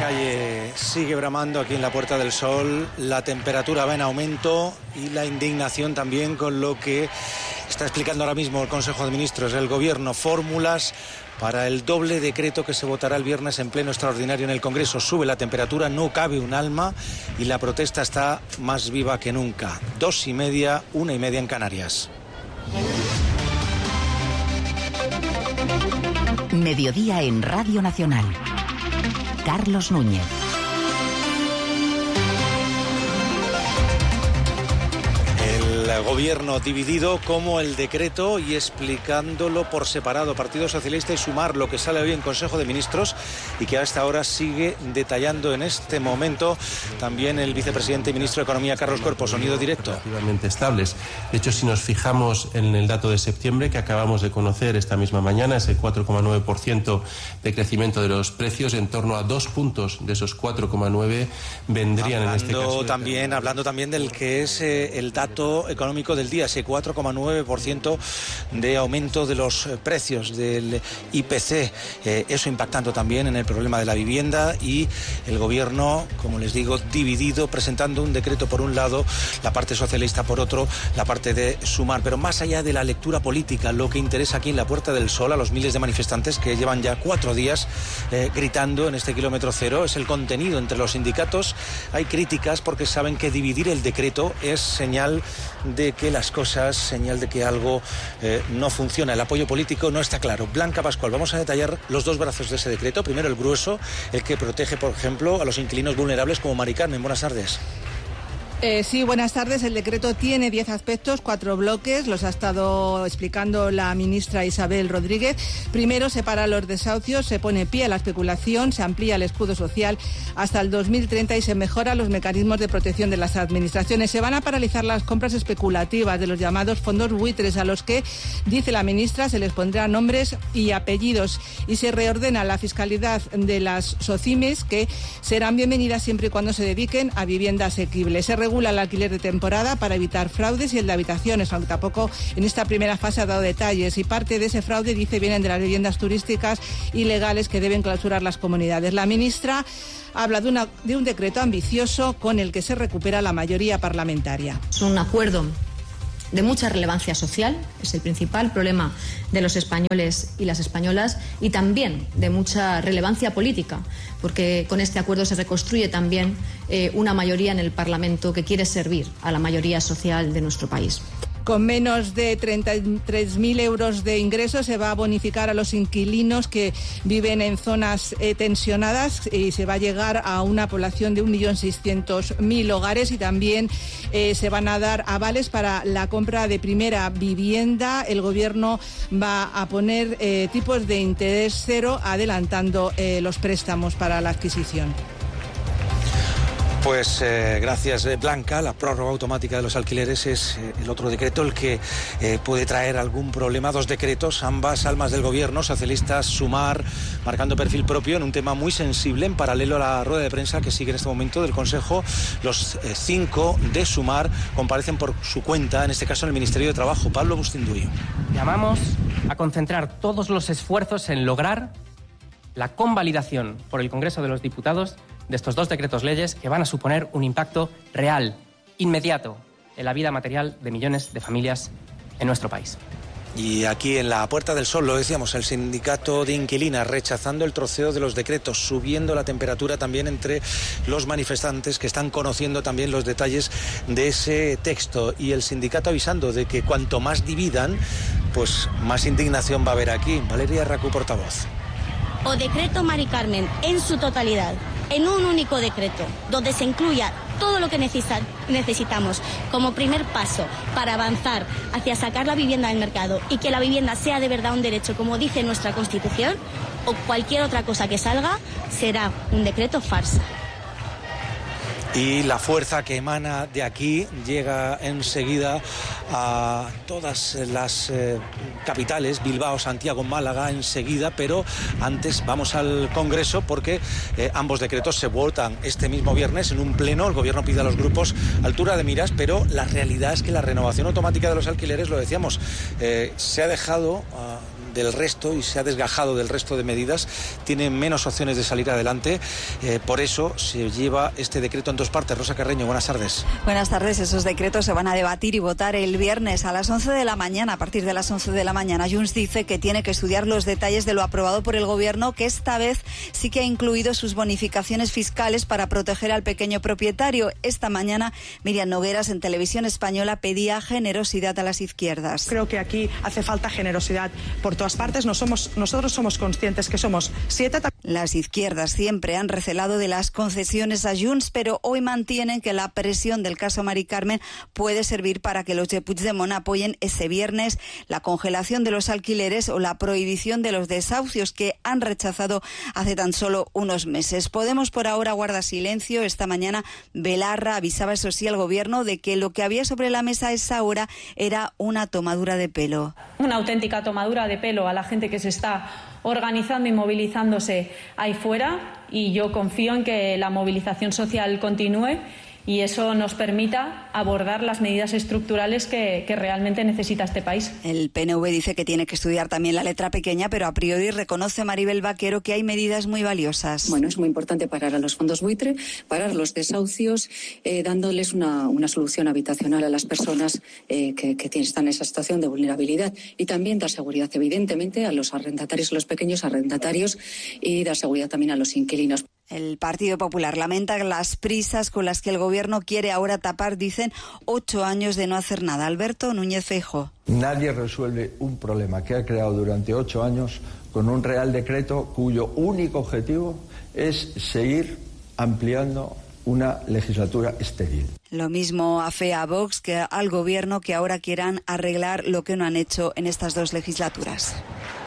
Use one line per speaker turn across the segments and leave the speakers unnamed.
calle sigue bramando aquí en la Puerta del Sol, la temperatura va en aumento y la indignación también con lo que está explicando ahora mismo el Consejo de Ministros, el Gobierno, fórmulas para el doble decreto que se votará el viernes en pleno extraordinario en el Congreso. Sube la temperatura, no cabe un alma y la protesta está más viva que nunca. 2:30, 1:30 en Canarias.
Mediodía en Radio Nacional. Carlos Núñez.
El gobierno dividido como el decreto y explicándolo por separado. Partido Socialista y Sumar, lo que sale hoy en Consejo de Ministros y que a esta hora sigue detallando en este momento también el vicepresidente y ministro de Economía, Carlos Cuerpo. Sonido directo.
Relativamente estables. De hecho, si nos fijamos en el dato de septiembre que acabamos de conocer esta misma mañana, ese 4,9% de crecimiento de los precios, en torno a 2 puntos de esos 4,9 vendrían en este caso.
Hablando también del que es el dato económico del día, ese 4,9% de aumento de los precios del IPC, eso impactando también en el problema de la vivienda y el gobierno, como les digo, dividido, presentando un decreto por un lado, la parte socialista por otro, la parte de Sumar. Pero más allá de la lectura política, lo que interesa aquí en la Puerta del Sol a los miles de manifestantes que llevan ya 4 días gritando en este kilómetro cero es el contenido. Entre los sindicatos hay críticas porque saben que dividir el decreto es señal de que las cosas, señal de que algo no funciona. El apoyo político no está claro. Blanca Pascual, vamos a detallar los dos brazos de ese decreto. Primero el grueso, el que protege, por ejemplo, a los inquilinos vulnerables como Mari Carmen. Buenas tardes.
Sí, buenas tardes. El decreto tiene 10 aspectos, 4 bloques. Los ha estado explicando la ministra Isabel Rodríguez. Primero, separa los desahucios, se pone pie a la especulación, se amplía el escudo social hasta el 2030 y se mejoran los mecanismos de protección de las administraciones. Se van a paralizar las compras especulativas de los llamados fondos buitres, a los que, dice la ministra, se les pondrá nombres y apellidos. Y se reordena la fiscalidad de las SOCIMES, que serán bienvenidas siempre y cuando se dediquen a vivienda asequible. Se regula el alquiler de temporada para evitar fraudes y el de habitaciones, aunque tampoco en esta primera fase ha dado detalles. Y parte de ese fraude, dice, vienen de las viviendas turísticas ilegales que deben clausurar las comunidades. La ministra habla de un decreto ambicioso con el que se recupera la mayoría parlamentaria.
Es un acuerdo de mucha relevancia social, es el principal problema de los españoles y las españolas, y también de mucha relevancia política, porque con este acuerdo se reconstruye también una mayoría en el Parlamento que quiere servir a la mayoría social de nuestro país.
Con menos de 33.000 euros de ingresos se va a bonificar a los inquilinos que viven en zonas tensionadas y se va a llegar a una población de 1.600.000 hogares y también se van a dar avales para la compra de primera vivienda. El Gobierno va a poner tipos de interés cero, adelantando los préstamos para la adquisición.
Pues gracias, Blanca. La prórroga automática de los alquileres es el otro decreto, el que puede traer algún problema. 2 decretos, ambas almas del gobierno, socialistas, Sumar, marcando perfil propio en un tema muy sensible. En paralelo a la rueda de prensa que sigue en este momento del Consejo, los 5 de Sumar comparecen por su cuenta, en este caso en el Ministerio de Trabajo. Pablo Bustinduy.
Llamamos a concentrar todos los esfuerzos en lograr la convalidación por el Congreso de los Diputados de estos 2 decretos leyes que van a suponer un impacto real, inmediato, en la vida material de millones de familias en nuestro país.
Y aquí en la Puerta del Sol, lo decíamos, el sindicato de inquilinas rechazando el troceo de los decretos, subiendo la temperatura también entre los manifestantes que están conociendo también los detalles de ese texto, y el sindicato avisando de que cuanto más dividan, pues más indignación va a haber aquí. Valeria Racú, portavoz.
O decreto Mari Carmen en su totalidad, en un único decreto, donde se incluya todo lo que necesitamos como primer paso para avanzar hacia sacar la vivienda del mercado y que la vivienda sea de verdad un derecho, como dice nuestra Constitución, o cualquier otra cosa que salga, será un decreto farsa.
Y la fuerza que emana de aquí llega enseguida a todas las capitales, Bilbao, Santiago, Málaga, enseguida, pero antes vamos al Congreso porque ambos decretos se votan este mismo viernes en un pleno. El Gobierno pide a los grupos altura de miras, pero la realidad es que la renovación automática de los alquileres, lo decíamos, se ha dejado del resto y se ha desgajado del resto de medidas, tiene menos opciones de salir adelante. Por eso se lleva este decreto en dos partes. Rosa Carreño, buenas tardes.
Buenas tardes. Esos decretos se van a debatir y votar el viernes a las 11 de la mañana. A partir de las 11 de la mañana, Junts dice que tiene que estudiar los detalles de lo aprobado por el Gobierno, que esta vez sí que ha incluido sus bonificaciones fiscales para proteger al pequeño propietario. Esta mañana, Miriam Nogueras, en Televisión Española, pedía generosidad a las izquierdas.
Creo que aquí hace falta generosidad por todas partes. Nosotros somos conscientes que somos 7.
Las izquierdas siempre han recelado de las concesiones a Junts, pero hoy mantienen que la presión del caso Mari Carmen puede servir para que los de Puigdemont apoyen ese viernes la congelación de los alquileres o la prohibición de los desahucios que han rechazado hace tan solo unos meses. Podemos por ahora guarda silencio. Esta mañana Belarra avisaba, eso sí, al Gobierno de que lo que había sobre la mesa a esa hora era una tomadura de pelo.
Una auténtica tomadura de pelo a la gente que se está organizando y movilizándose ahí fuera, y yo confío en que la movilización social continúe y eso nos permita abordar las medidas estructurales que realmente necesita este país.
El PNV dice que tiene que estudiar también la letra pequeña, pero a priori reconoce Maribel Vaquero que hay medidas muy valiosas.
Bueno, es muy importante parar a los fondos buitre, parar los desahucios, dándoles una solución habitacional a las personas que están en esa situación de vulnerabilidad, y también dar seguridad, evidentemente, a los arrendatarios, a los pequeños arrendatarios, y dar seguridad también a los inquilinos.
El Partido Popular lamenta las prisas con las que el Gobierno quiere ahora tapar, dicen, 8 años de no hacer nada. Alberto Núñez Feijóo.
Nadie resuelve un problema que ha creado durante 8 años con un Real Decreto cuyo único objetivo es seguir ampliando una legislatura estéril.
Lo mismo afea a Vox que al Gobierno, que ahora quieran arreglar lo que no han hecho en estas 2 legislaturas.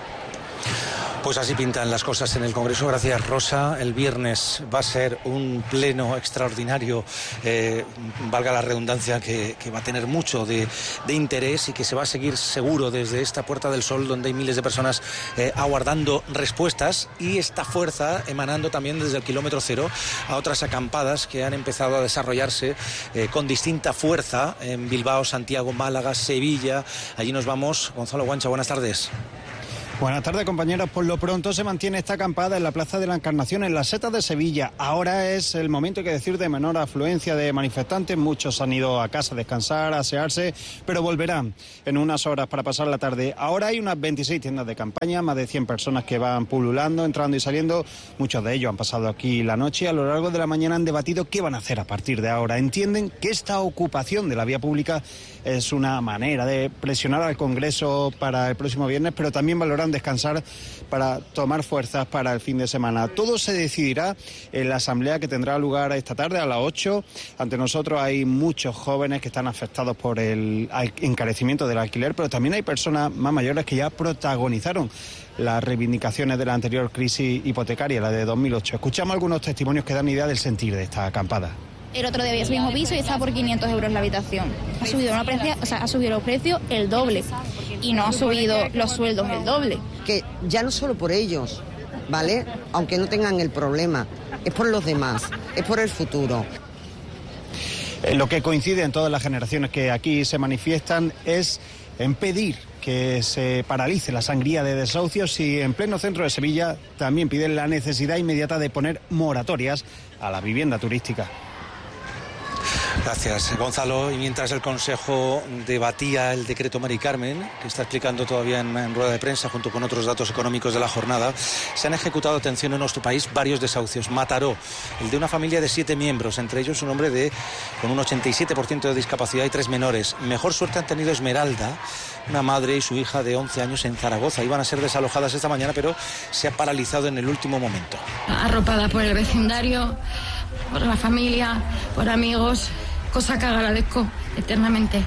Pues así pintan las cosas en el Congreso. Gracias, Rosa. El viernes va a ser un pleno extraordinario, valga la redundancia, que va a tener mucho de interés y que se va a seguir seguro desde esta Puerta del Sol, donde hay miles de personas aguardando respuestas, y esta fuerza emanando también desde el kilómetro cero a otras acampadas que han empezado a desarrollarse con distinta fuerza en Bilbao, Santiago, Málaga, Sevilla. Allí nos vamos. Gonzalo Guancha, buenas tardes.
Buenas tardes, compañeros. Por lo pronto se mantiene esta acampada en la Plaza de la Encarnación, en las Setas de Sevilla. Ahora es el momento, hay que decir, de menor afluencia de manifestantes. Muchos han ido a casa a descansar, a asearse, pero volverán en unas horas para pasar la tarde. Ahora hay unas 26 tiendas de campaña, más de 100 personas que van pululando, entrando y saliendo. Muchos de ellos han pasado aquí la noche y a lo largo de la mañana han debatido qué van a hacer a partir de ahora. Entienden que esta ocupación de la vía pública es una manera de presionar al Congreso para el próximo viernes, pero también valoran descansar para tomar fuerzas para el fin de semana. Todo se decidirá en la asamblea que tendrá lugar esta tarde a las 8. Ante nosotros hay muchos jóvenes que están afectados por el encarecimiento del alquiler, pero también hay personas más mayores que ya protagonizaron las reivindicaciones de la anterior crisis hipotecaria, la de 2008. Escuchamos algunos testimonios que dan idea del sentir de esta acampada.
El otro día había ese mismo piso y estaba por 500 euros la habitación. Ha subido los precios el doble y no ha subido los sueldos el doble.
Que ya no solo por ellos, ¿vale? Aunque no tengan el problema, es por los demás, es por el futuro.
Lo que coincide en todas las generaciones que aquí se manifiestan es en pedir que se paralice la sangría de desahucios, y en pleno centro de Sevilla también piden la necesidad inmediata de poner moratorias a la vivienda turística.
Gracias, Gonzalo. Y mientras el Consejo debatía el decreto Mari Carmen, que está explicando todavía en rueda de prensa junto con otros datos económicos de la jornada, se han ejecutado, atención, en nuestro país varios desahucios. Mataró, el de una familia de 7 miembros, entre ellos un hombre con un 87% de discapacidad y 3 menores. Mejor suerte han tenido Esmeralda, una madre y su hija de 11 años en Zaragoza. Iban a ser desalojadas esta mañana, pero se ha paralizado en el último momento.
Arropada por el vecindario, por la familia, por amigos, cosa que agradezco eternamente.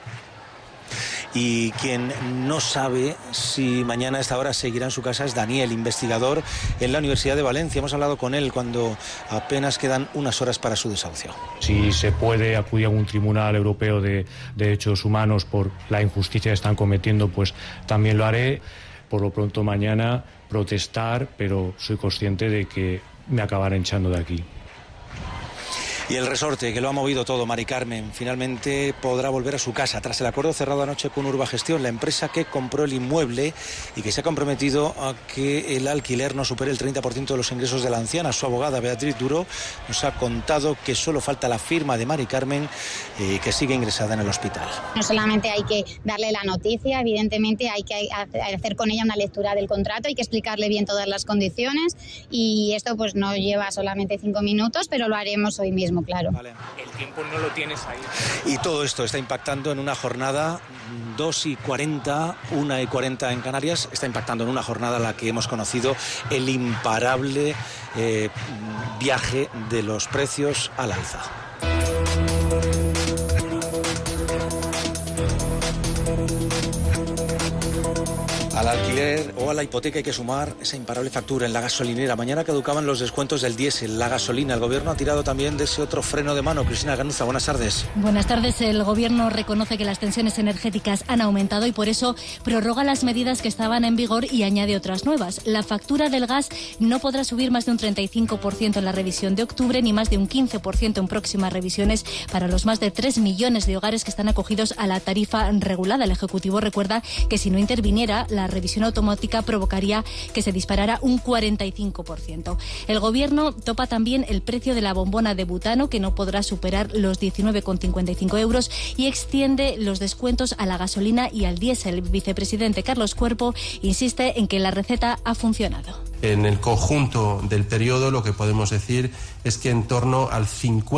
Y quien no sabe si mañana a esta hora seguirá en su casa es Daniel, investigador en la Universidad de Valencia. Hemos hablado con él cuando apenas quedan unas horas para su desahucio.
Si se puede acudir a un tribunal europeo de derechos humanos por la injusticia que están cometiendo, pues también lo haré. Por lo pronto mañana protestar, pero soy consciente de que me acabarán echando de aquí.
Y el resorte que lo ha movido todo, Mari Carmen, finalmente podrá volver a su casa tras el acuerdo cerrado anoche con Urbagestión, la empresa que compró el inmueble y que se ha comprometido a que el alquiler no supere el 30% de los ingresos de la anciana. Su abogada Beatriz Duro nos ha contado que solo falta la firma de Mari Carmen, que sigue ingresada en el hospital.
No solamente hay que darle la noticia, evidentemente hay que hacer con ella una lectura del contrato, hay que explicarle bien todas las condiciones y esto pues no lleva solamente 5 minutos, pero lo haremos hoy mismo. Claro.
Vale.
El tiempo no lo tienes ahí.
Y todo esto está impactando en una jornada 2:40, 1:40 en Canarias. Está impactando en una jornada en la que hemos conocido el imparable viaje de los precios al alza. Al alquiler o a la hipoteca hay que sumar esa imparable factura en la gasolinera. Mañana caducaban los descuentos del diésel, la gasolina. El Gobierno ha tirado también de ese otro freno de mano. Cristina Ganuza, buenas tardes.
Buenas tardes. El Gobierno reconoce que las tensiones energéticas han aumentado y por eso prorroga las medidas que estaban en vigor y añade otras nuevas. La factura del gas no podrá subir más de un 35% en la revisión de octubre ni más de un 15% en próximas revisiones para los más de 3 millones de hogares que están acogidos a la tarifa regulada. El Ejecutivo recuerda que si no interviniera, la revisión automática provocaría que se disparara un 45%. El Gobierno topa también el precio de la bombona de butano, que no podrá superar los 19,55 euros, y extiende los descuentos a la gasolina y al diésel. El vicepresidente Carlos Cuerpo insiste en que la receta ha funcionado.
En el conjunto del periodo lo que podemos decir es que en torno al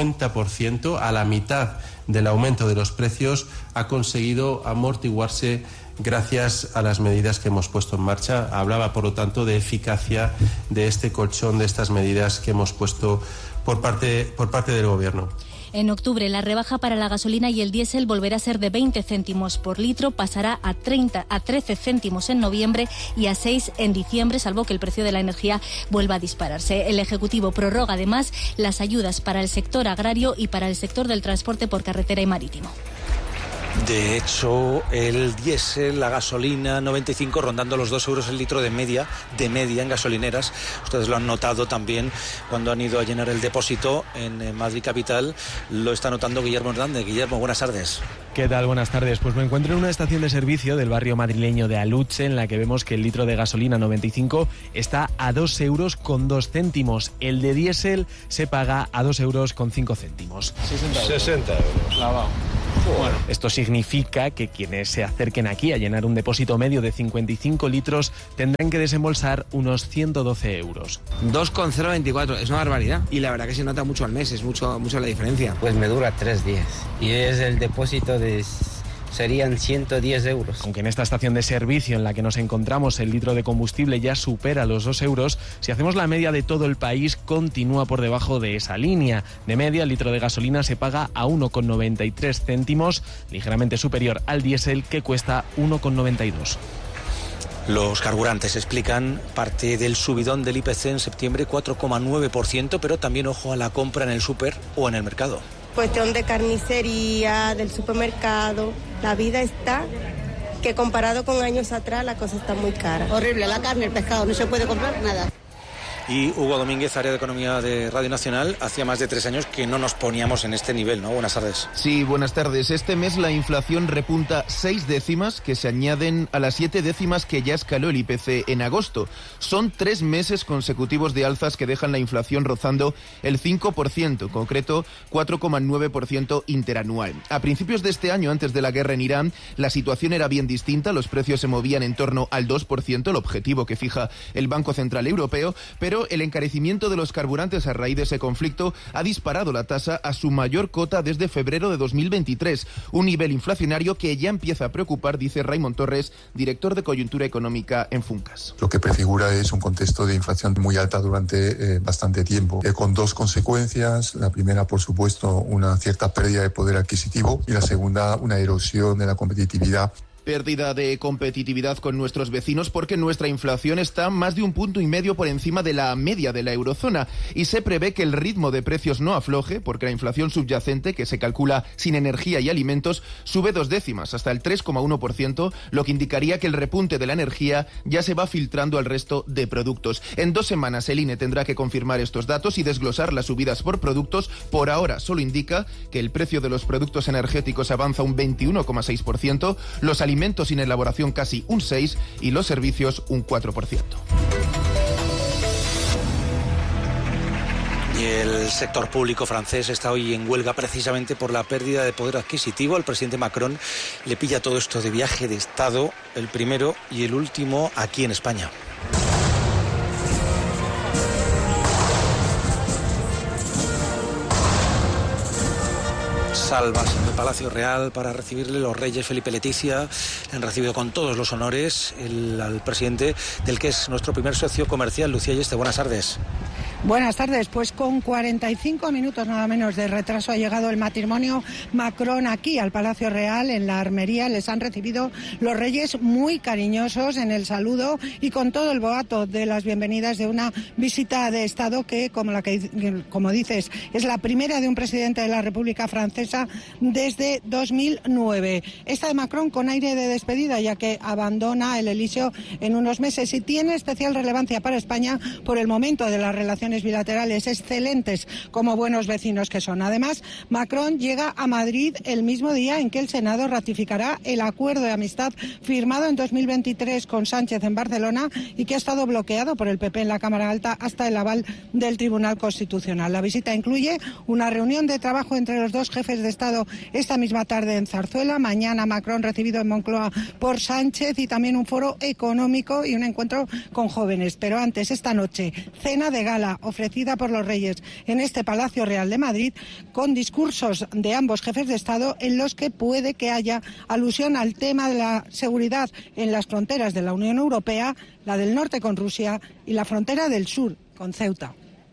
50%, a la mitad del aumento de los precios, ha conseguido amortiguarse gracias a las medidas que hemos puesto en marcha. Hablaba, por lo tanto, de eficacia de este colchón, de estas medidas que hemos puesto por parte del Gobierno.
En octubre, la rebaja para la gasolina y el diésel volverá a ser de 20 céntimos por litro, pasará a 13 céntimos en noviembre y a 6 en diciembre, salvo que el precio de la energía vuelva a dispararse. El Ejecutivo prorroga además las ayudas para el sector agrario y para el sector del transporte por carretera y marítimo.
De hecho, el diésel, la gasolina 95 rondando los 2 euros el litro de media en gasolineras. Ustedes lo han notado también cuando han ido a llenar el depósito en Madrid Capital. Lo está notando Guillermo Hernández. Guillermo, buenas tardes.
¿Qué tal? Buenas tardes. Pues me encuentro en una estación de servicio del barrio madrileño de Aluche, en la que vemos que el litro de gasolina 95 está a 2 euros con 2 céntimos. El de diésel se paga a 2 euros con 5 céntimos.
60 euros.
Clavado. Bueno, esto significa que quienes se acerquen aquí a llenar un depósito medio de 55 litros tendrán que desembolsar unos 112 euros.
2,024, es una barbaridad. Y la verdad que se nota mucho al mes, es mucho la diferencia.
Pues me dura 3 días y es el depósito de... serían 110 euros.
Aunque en esta estación de servicio en la que nos encontramos el litro de combustible ya supera los 2 euros, si hacemos la media de todo el país continúa por debajo de esa línea. De media, el litro de gasolina se paga a 1,93 céntimos, ligeramente superior al diésel, que cuesta 1,92.
Los carburantes explican parte del subidón del IPC en septiembre, 4,9%, pero también ojo a la compra en el súper o en el mercado.
Cuestión de carnicería, del supermercado, la vida está que comparado con años atrás la cosa está muy cara.
Horrible, la carne, el pescado, no se puede comprar nada.
Y Hugo Domínguez, área de Economía de Radio Nacional, hacía más de 3 años que no nos poníamos en este nivel, ¿no? Buenas tardes.
Sí, buenas tardes. Este mes la inflación repunta 6 décimas que se añaden a las 7 décimas que ya escaló el IPC en agosto. Son 3 meses consecutivos de alzas que dejan la inflación rozando el 5%, en concreto 4,9% interanual. A principios de este año, antes de la guerra en Irán, la situación era bien distinta, los precios se movían en torno al 2%, el objetivo que fija el Banco Central Europeo, pero el encarecimiento de los carburantes a raíz de ese conflicto ha disparado la tasa a su mayor cota desde febrero de 2023, un nivel inflacionario que ya empieza a preocupar, dice Raimon Torres, director de Coyuntura Económica en Funcas.
Lo que prefigura es un contexto de inflación muy alta durante bastante tiempo, con 2 consecuencias. La primera, por supuesto, una cierta pérdida de poder adquisitivo y la segunda, una erosión de la competitividad.
Pérdida de competitividad con nuestros vecinos porque nuestra inflación está más de 1,5 puntos por encima de la media de la eurozona y se prevé que el ritmo de precios no afloje porque la inflación subyacente, que se calcula sin energía y alimentos, sube 2 décimas hasta el 3,1%, lo que indicaría que el repunte de la energía ya se va filtrando al resto de productos. En 2 semanas el INE tendrá que confirmar estos datos y desglosar las subidas por productos. Por ahora solo indica que el precio de los productos energéticos avanza un 21,6%, los alimentos sin elaboración casi un 6% y los servicios un 4%.
Y el sector público francés está hoy en huelga precisamente por la pérdida de poder adquisitivo. El presidente Macron le pilla todo esto de viaje de Estado, el primero y el último aquí en España. Salvas en el Palacio Real para recibirle los reyes Felipe y Leticia. Le han recibido con todos los honores al presidente del que es nuestro primer socio comercial, Lucía Yeste. Buenas tardes.
Buenas tardes, pues con 45 minutos nada menos de retraso ha llegado el matrimonio Macron aquí al Palacio Real, en la Armería. Les han recibido los reyes muy cariñosos en el saludo y con todo el boato de las bienvenidas de una visita de Estado que, como dices, es la primera de un presidente de la República Francesa desde 2009. Esta de Macron con aire de despedida, ya que abandona el Elíseo en unos meses y tiene especial relevancia para España por el momento de las relaciones bilaterales excelentes como buenos vecinos que son. Además, Macron llega a Madrid el mismo día en que el Senado ratificará el acuerdo de amistad firmado en 2023 con Sánchez en Barcelona y que ha estado bloqueado por el PP en la Cámara Alta hasta el aval del Tribunal Constitucional. La visita incluye una reunión de trabajo entre los dos jefes de Estado esta misma tarde en Zarzuela. Mañana Macron recibido en Moncloa por Sánchez y también un foro económico y un encuentro con jóvenes. Pero antes, esta noche, cena de gala ofrecida por los reyes en este Palacio Real de Madrid, con discursos de ambos jefes de Estado en los que puede que haya alusión al tema de la seguridad en las fronteras de la Unión Europea, la del norte con Rusia y la frontera del sur con Ceuta.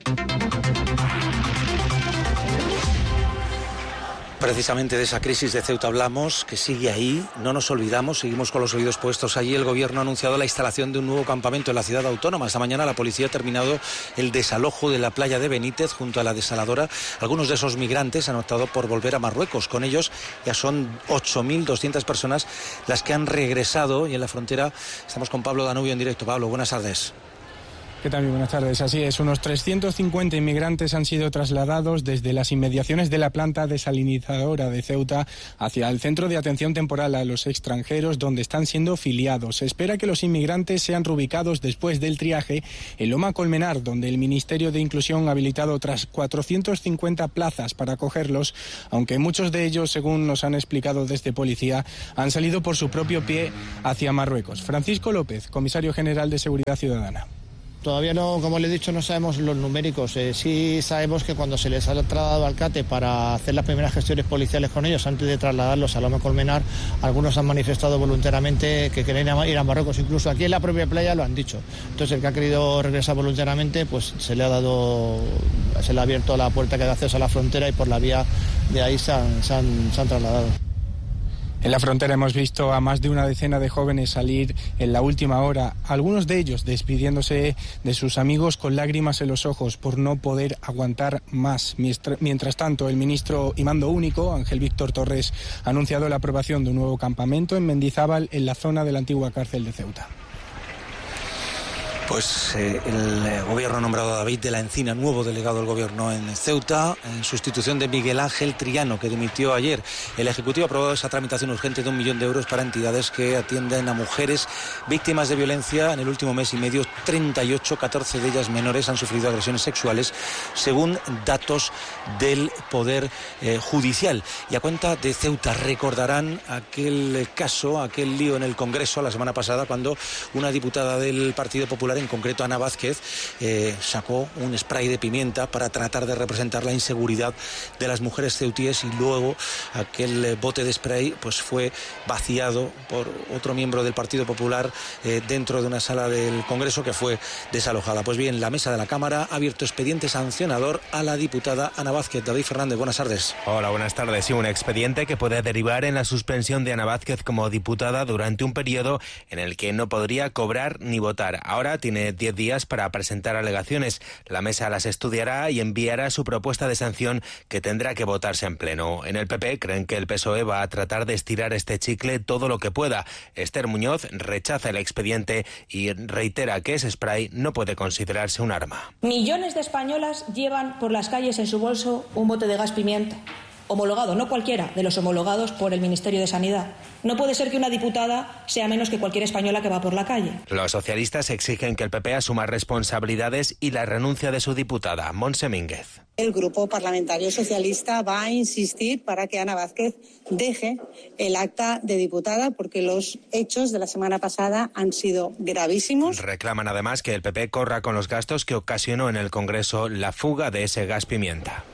Precisamente de esa crisis de Ceuta hablamos, que sigue ahí, no nos olvidamos, seguimos con los oídos puestos allí. El gobierno ha anunciado la instalación de un nuevo campamento en la ciudad autónoma. Esta mañana la policía ha terminado el desalojo de la playa de Benítez junto a la desaladora. Algunos de esos migrantes han optado por volver a Marruecos. Con ellos ya son 8.200 personas las que han regresado y en la frontera estamos con Pablo Danubio en directo. Pablo, buenas tardes.
¿Qué tal? Muy buenas tardes. Así es, unos 350 inmigrantes han sido trasladados desde las inmediaciones de la planta desalinizadora de Ceuta hacia el centro de atención temporal a los extranjeros, donde están siendo filiados. Se espera que los inmigrantes sean reubicados después del triaje en Loma Colmenar, donde el Ministerio de Inclusión ha habilitado otras 450 plazas para acogerlos, aunque muchos de ellos, según nos han explicado desde policía, han salido por su propio pie hacia Marruecos. Francisco López, comisario general de Seguridad Ciudadana.
Todavía no, como le he dicho, no sabemos los numéricos. Sí sabemos que cuando se les ha trasladado al CATE para hacer las primeras gestiones policiales con ellos, antes de trasladarlos a Loma Colmenar, algunos han manifestado voluntariamente que quieren ir a Marruecos. Incluso aquí en la propia playa lo han dicho. Entonces el que ha querido regresar voluntariamente, pues se le ha abierto la puerta que da acceso a la frontera y por la vía de ahí se han trasladado.
En la frontera hemos visto a más de una decena de jóvenes salir en la última hora, algunos de ellos despidiéndose de sus amigos con lágrimas en los ojos por no poder aguantar más. Mientras tanto, el ministro y mando único, Ángel Víctor Torres, ha anunciado la aprobación de un nuevo campamento en Mendizábal, en la zona de la antigua cárcel de Ceuta.
Pues el gobierno ha nombrado a David de la Encina, nuevo delegado del gobierno en Ceuta, en sustitución de Miguel Ángel Triano, que dimitió ayer. El Ejecutivo ha aprobado esa tramitación urgente de 1 millón de euros para entidades que atienden a mujeres víctimas de violencia. En el último mes y medio, 38, 14 de ellas menores, han sufrido agresiones sexuales, según datos del Poder Judicial. Y a cuenta de Ceuta, recordarán aquel caso, aquel lío en el Congreso la semana pasada, cuando una diputada del Partido Popular Popular, en concreto Ana Vázquez, sacó un spray de pimienta para tratar de representar la inseguridad de las mujeres ceutíes, y luego aquel bote de spray pues fue vaciado por otro miembro del Partido Popular dentro de una sala del Congreso que fue desalojada. Pues bien, la mesa de la Cámara ha abierto expediente sancionador a la diputada Ana Vázquez. David Fernández, buenas tardes.
Hola, buenas tardes. Sí, un expediente que puede derivar en la suspensión de Ana Vázquez como diputada durante un periodo en el que no podría cobrar ni votar. Ahora tiene 10 días para presentar alegaciones. La mesa las estudiará y enviará su propuesta de sanción, que tendrá que votarse en pleno. En el PP creen que el PSOE va a tratar de estirar este chicle todo lo que pueda. Esther Muñoz rechaza el expediente y reitera que ese spray no puede considerarse un arma.
Millones de españolas llevan por las calles en su bolso un bote de gas pimienta, homologado, no cualquiera de los homologados por el Ministerio de Sanidad. No puede ser que una diputada sea menos que cualquier española que va por la calle.
Los socialistas exigen que el PP asuma responsabilidades y la renuncia de su diputada, Montse Mínguez.
El Grupo Parlamentario Socialista va a insistir para que Ana Vázquez deje el acta de diputada, porque los hechos de la semana pasada han sido gravísimos.
Reclaman además que el PP corra con los gastos que ocasionó en el Congreso la fuga de ese gas pimienta.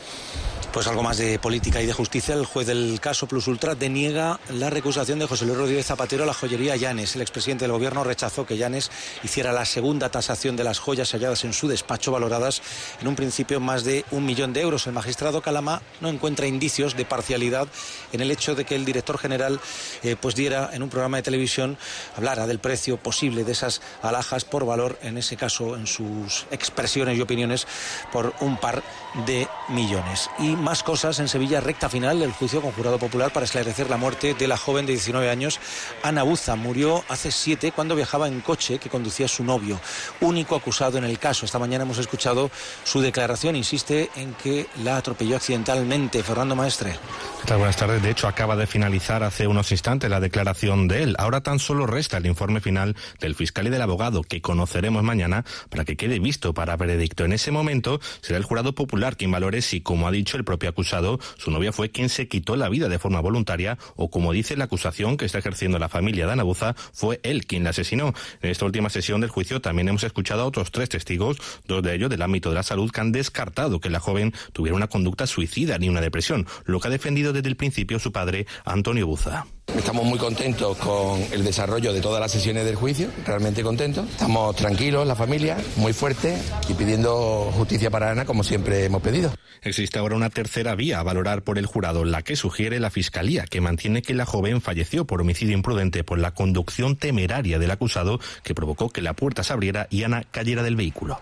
Pues algo más de política y de justicia. El juez del caso Plus Ultra deniega la recusación de José Luis Rodríguez Zapatero a la joyería Llanes. El expresidente del Gobierno rechazó que Llanes hiciera la segunda tasación de las joyas halladas en su despacho, valoradas en un principio en más de 1 millón de euros. El magistrado Calama no encuentra indicios de parcialidad en el hecho de que el director general pues diera en un programa de televisión, hablara del precio posible de esas alhajas por valor, en ese caso, en sus expresiones y opiniones, por un par de millones. Y más cosas. En Sevilla, recta final del juicio con jurado popular para esclarecer la muerte de la joven de 19 años, Ana Buza. Murió hace 7 cuando viajaba en coche que conducía su novio, único acusado en el caso. Esta mañana hemos escuchado su declaración. Insiste en que la atropelló accidentalmente. Fernando Maestre.
¿Qué tal? Buenas tardes. De hecho, acaba de finalizar hace unos instantes la declaración de él. Ahora tan solo resta el informe final del fiscal y del abogado, que conoceremos mañana para que quede visto para veredicto. En ese momento será el jurado popular quien valore si, como ha dicho el propio acusado, su novia fue quien se quitó la vida de forma voluntaria, o, como dice la acusación que está ejerciendo la familia de Ana Buza, fue él quien la asesinó. En esta última sesión del juicio también hemos escuchado a otros 3 testigos, 2 de ellos del ámbito de la salud, que han descartado que la joven tuviera una conducta suicida ni una depresión, lo que ha defendido desde el principio su padre, Antonio Buza.
Estamos muy contentos con el desarrollo de todas las sesiones del juicio, realmente contentos. Estamos tranquilos, la familia, muy fuerte, y pidiendo justicia para Ana, como siempre hemos pedido.
Existe ahora una tercera vía a valorar por el jurado, la que sugiere la Fiscalía, que mantiene que la joven falleció por homicidio imprudente por la conducción temeraria del acusado, que provocó que la puerta se abriera y Ana cayera del vehículo.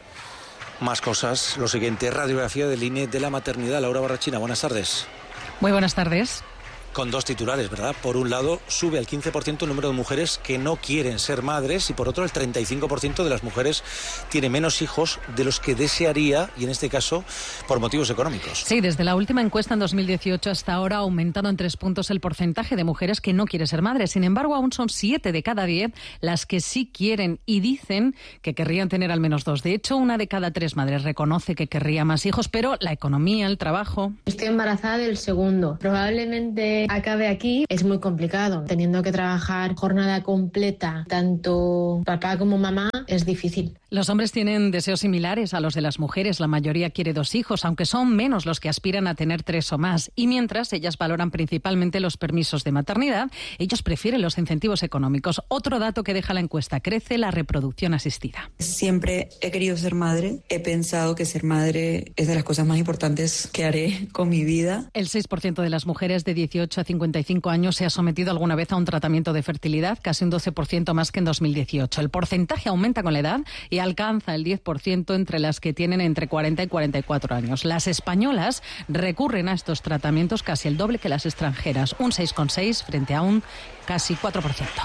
Más cosas. Lo siguiente, radiografía del INE de la maternidad. Laura Barrachina, buenas tardes.
Muy buenas tardes.
Con 2 titulares, ¿verdad? Por un lado, sube al 15% el número de mujeres que no quieren ser madres, y por otro, el 35% de las mujeres tiene menos hijos de los que desearía, y en este caso, por motivos económicos.
Sí, desde la última encuesta en 2018 hasta ahora ha aumentado en 3 puntos el porcentaje de mujeres que no quiere ser madres. Sin embargo, aún son 7 de cada 10 las que sí quieren y dicen que querrían tener al menos 2. De hecho, 1 de cada 3 madres reconoce que querría más hijos, pero la economía, el trabajo...
Estoy embarazada del segundo. Probablemente acabe aquí. Es muy complicado. Teniendo que trabajar jornada completa, tanto papá como mamá, es difícil.
Los hombres tienen deseos similares a los de las mujeres. La mayoría quiere 2 hijos, aunque son menos los que aspiran a tener 3 o más. Y mientras ellas valoran principalmente los permisos de maternidad, ellos prefieren los incentivos económicos. Otro dato que deja la encuesta: crece la reproducción asistida.
Siempre he querido ser madre. He pensado que ser madre es de las cosas más importantes que haré con mi vida.
El 6% de las mujeres de 18 a 55 años se ha sometido alguna vez a un tratamiento de fertilidad, casi un 12% más que en 2018. El porcentaje aumenta con la edad y alcanza el 10% entre las que tienen entre 40 y 44 años. Las españolas recurren a estos tratamientos casi el doble que las extranjeras, un 6,6 frente a un casi 4%.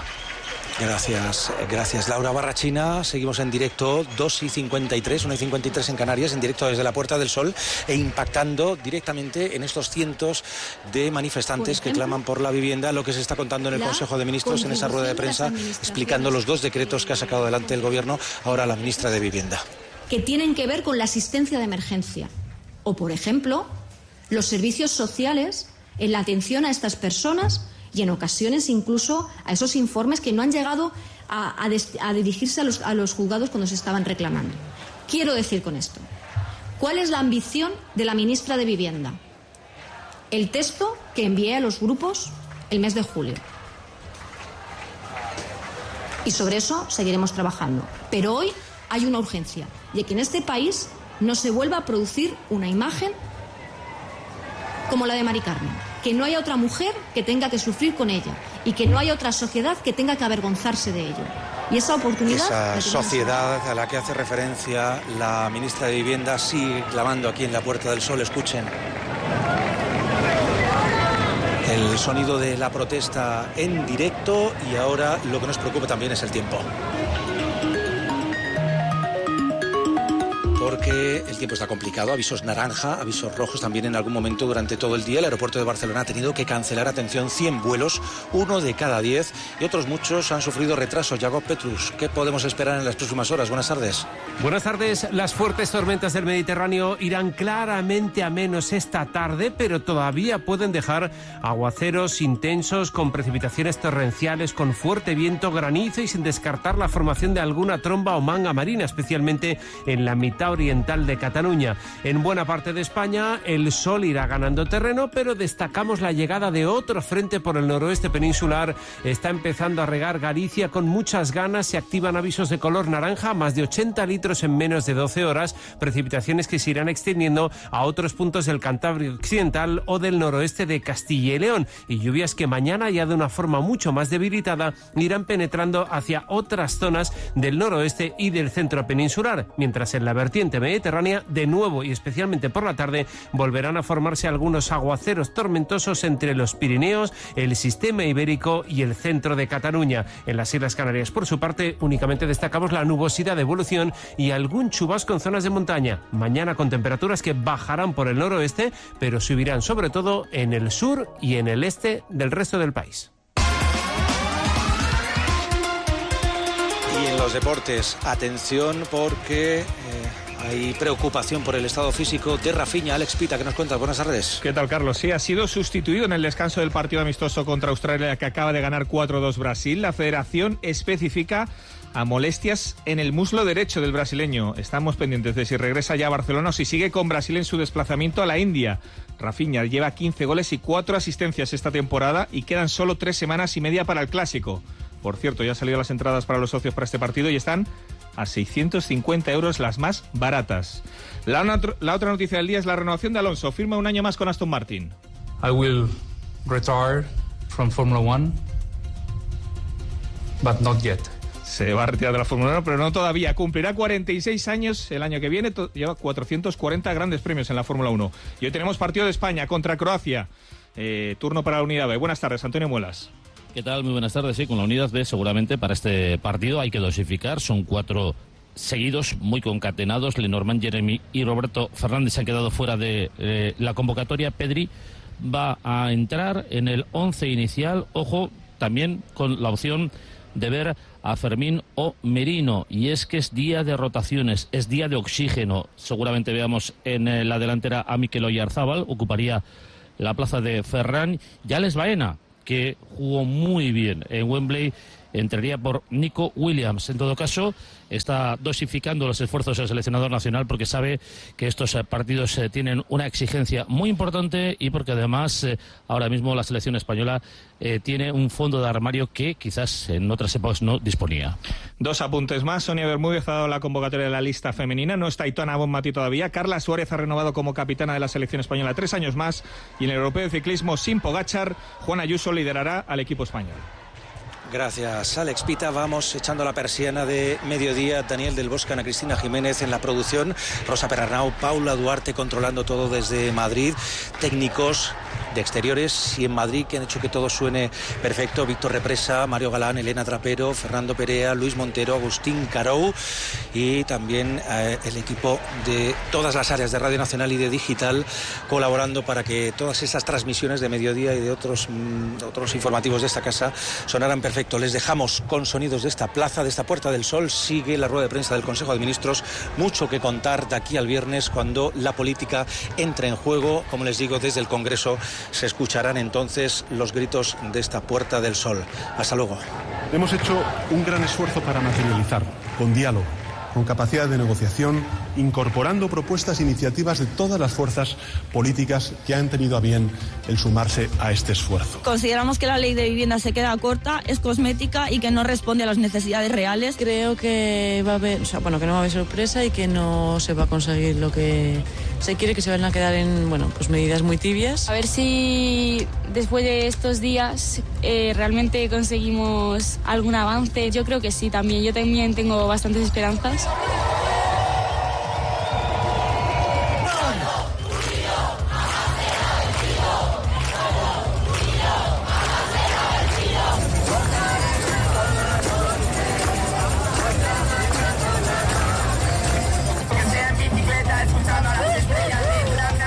Gracias Laura Barrachina. Seguimos en directo, 2:53, 1:53 en Canarias, en directo desde la Puerta del Sol, e impactando directamente en estos cientos de manifestantes que claman por la vivienda, lo que se está contando en el Consejo de Ministros, en esa rueda de prensa, explicando los 2 decretos que ha sacado adelante el Gobierno, ahora la ministra de Vivienda.
Que tienen que ver con la asistencia de emergencia o, por ejemplo, los servicios sociales en la atención a estas personas, y en ocasiones incluso a esos informes que no han llegado a dirigirse a los juzgados cuando se estaban reclamando. Quiero decir con esto, ¿cuál es la ambición de la ministra de Vivienda? El texto que envié a los grupos el mes de julio. Y sobre eso seguiremos trabajando. Pero hoy hay una urgencia, y que en este país no se vuelva a producir una imagen como la de Mari Carmen. Que no haya otra mujer que tenga que sufrir con ella y que no haya otra sociedad que tenga que avergonzarse de ello. Y esa oportunidad...
Esa sociedad a la que hace referencia la ministra de Vivienda sigue clamando aquí en la Puerta del Sol. Escuchen el sonido de la protesta en directo, y ahora lo que nos preocupa también es el tiempo. Porque el tiempo está complicado, avisos naranja, avisos rojos también en algún momento durante todo el día. El aeropuerto de Barcelona ha tenido que cancelar, atención, 100 vuelos, 1 de cada 10, y otros muchos han sufrido retrasos. Jacob Petrus, ¿qué podemos esperar en las próximas horas? Buenas tardes.
Buenas tardes. Las fuertes tormentas del Mediterráneo irán claramente a menos esta tarde, pero todavía pueden dejar aguaceros intensos con precipitaciones torrenciales, con fuerte viento, granizo y sin descartar la formación de alguna tromba o manga marina, especialmente en la mitad oriental de Cataluña. En buena parte de España el sol irá ganando terreno, pero destacamos la llegada de otro frente por el noroeste peninsular. Está empezando a regar Galicia con muchas ganas. Se activan avisos de color naranja, más de 80 litros en menos de 12 horas, precipitaciones que se irán extendiendo a otros puntos del Cantábrico occidental o del noroeste de Castilla y León, y lluvias que mañana, ya de una forma mucho más debilitada, irán penetrando hacia otras zonas del noroeste y del centro peninsular, mientras en la vertiente mediterránea, de nuevo y especialmente por la tarde, volverán a formarse algunos aguaceros tormentosos entre los Pirineos, el sistema ibérico y el centro de Cataluña. En las Islas Canarias, por su parte, únicamente destacamos la nubosidad de evolución y algún chubasco en zonas de montaña. Mañana con temperaturas que bajarán por el noroeste, pero subirán sobre todo en el sur y en el este del resto del país.
Y en los deportes, atención, porque hay preocupación por el estado físico de Rafinha. Alex Pita, ¿qué nos cuentas? Buenas tardes.
¿Qué tal, Carlos? Sí, ha sido sustituido en el descanso del partido amistoso contra Australia, que acaba de ganar 4-2 Brasil. La federación especifica a molestias en el muslo derecho del brasileño. Estamos pendientes de si regresa ya a Barcelona o si sigue con Brasil en su desplazamiento a la India. Rafinha lleva 15 goles y 4 asistencias esta temporada y quedan solo 3 semanas y media para el Clásico. Por cierto, ya han salido las entradas para los socios para este partido y están a 650 euros las más baratas. La otra noticia del día es la renovación de Alonso. Firma un año más con Aston Martin.
I will retire from Formula 1, but not yet.
Se va a retirar de la Fórmula 1, pero no todavía. Cumplirá 46 años el año que viene. Lleva 440 grandes premios en la Fórmula 1. Y hoy tenemos partido de España contra Croacia. Turno para la Unidad B. Buenas tardes, Antonio Muelas.
¿Qué tal? Muy buenas tardes. Sí, con la Unidad B seguramente para este partido hay que dosificar. Son 4 seguidos, muy concatenados. Lenormand, Jeremy y Roberto Fernández se han quedado fuera de la convocatoria. Pedri va a entrar en el 11 inicial. Ojo, también con la opción de ver a Fermín o Merino, y es que es día de rotaciones, es día de oxígeno. Seguramente veamos en la delantera a Mikel Oyarzábal, ocuparía la plaza de Ferran. Y Alex Baena, que jugó muy bien en Wembley, entraría por Nico Williams. En todo caso, está dosificando los esfuerzos del seleccionador nacional porque sabe que estos partidos tienen una exigencia muy importante y porque además ahora mismo la selección española tiene un fondo de armario que quizás en otras épocas no disponía.
2 apuntes más. Sonia Bermúdez ha dado la convocatoria de la lista femenina. No está Aitana Bonmatí todavía. Carla Suárez ha renovado como capitana de la selección española 3 años más. Y en el Europeo de Ciclismo, sin Pogačar, Juan Ayuso liderará al equipo español.
Gracias, Alex Pita. Vamos echando la persiana de mediodía. Daniel del Bosque, Ana Cristina Jiménez en la producción, Rosa Perarnau, Paula Duarte controlando todo desde Madrid, técnicos de exteriores y en Madrid que han hecho que todo suene perfecto: Víctor Represa, Mario Galán, Elena Trapero, Fernando Perea, Luis Montero, Agustín Carou, y también el equipo de todas las áreas de Radio Nacional y de Digital colaborando para que todas esas transmisiones de mediodía y de otros informativos de esta casa sonaran perfecto. Les dejamos con sonidos de esta plaza, de esta Puerta del Sol. Sigue la rueda de prensa del Consejo de Ministros. Mucho que contar de aquí al viernes, cuando la política entra en juego, como les digo, desde el Congreso se escucharán entonces los gritos de esta Puerta del Sol. Hasta luego.
Hemos hecho un gran esfuerzo para materializar, con diálogo, con capacidad de negociación, incorporando propuestas e iniciativas de todas las fuerzas políticas que han tenido a bien el sumarse a este esfuerzo.
Consideramos que la ley de vivienda se queda corta, es cosmética y que no responde a las necesidades reales.
Creo que va a haber, que no va a haber sorpresa y que no se va a conseguir lo que se quiere, que se van a quedar en, medidas muy tibias.
A ver si después de estos días realmente conseguimos algún avance. Yo creo que sí también, yo también tengo bastantes esperanzas.